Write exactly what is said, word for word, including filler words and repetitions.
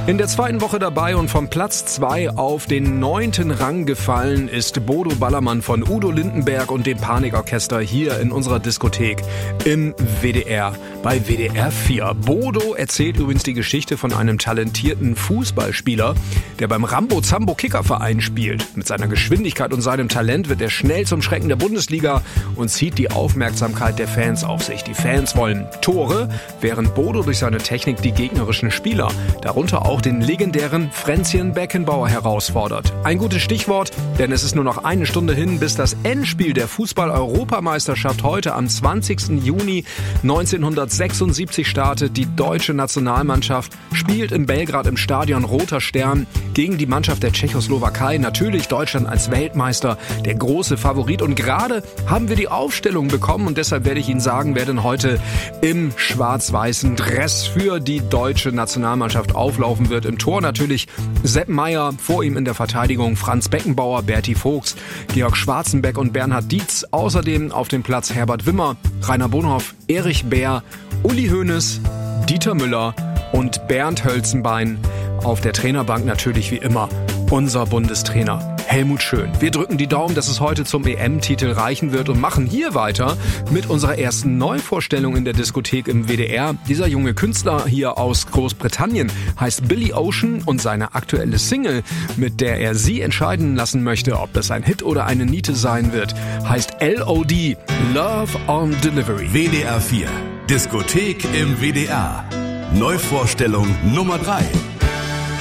In der zweiten Woche dabei und vom Platz zwei auf den neunten Rang gefallen ist Bodo Ballermann von Udo Lindenberg und dem Panikorchester hier in unserer Diskothek im W D R bei W D R vier. Bodo erzählt übrigens die Geschichte von einem talentierten Fußballspieler, der beim Rambo-Zambo-Kickerverein spielt. Mit seiner Geschwindigkeit und seinem Talent wird er schnell zum Schrecken der Bundesliga und zieht die Aufmerksamkeit der Fans auf sich. Die Fans wollen Tore, während Bodo durch seine Technik die gegnerischen Spieler, darunter auch den legendären Fränzchen Beckenbauer, herausfordert. Ein gutes Stichwort, denn es ist nur noch eine Stunde hin, bis das Endspiel der Fußball-Europameisterschaft heute am zwanzigsten Juni neunzehnhundertsechsundsiebzig startet. Die deutsche Nationalmannschaft spielt in Belgrad im Stadion Roter Stern gegen die Mannschaft der Tschechoslowakei. Natürlich Deutschland als Weltmeister, der große Favorit. Und gerade haben wir die Aufstellung bekommen und deshalb werde ich Ihnen sagen, wer denn heute im schwarz-weißen Dress für die deutsche Nationalmannschaft auflaufen wird. Im Tor natürlich Sepp Maier, vor ihm in der Verteidigung Franz Beckenbauer, Berti Vogts, Georg Schwarzenbeck und Bernhard Dietz. Außerdem auf dem Platz Herbert Wimmer, Rainer Bonhoff, Erich Bär, Uli Hoeneß, Dieter Müller und Bernd Hölzenbein. Auf der Trainerbank natürlich wie immer unser Bundestrainer Helmut Schön. Wir drücken die Daumen, dass es heute zum E M-Titel reichen wird und machen hier weiter mit unserer ersten Neuvorstellung in der Diskothek im W D R. Dieser junge Künstler hier aus Großbritannien heißt Billy Ocean und seine aktuelle Single, mit der er Sie entscheiden lassen möchte, ob das ein Hit oder eine Niete sein wird, heißt L O D, Love on Delivery. W D R vier, Diskothek im W D R. Neuvorstellung Nummer drei.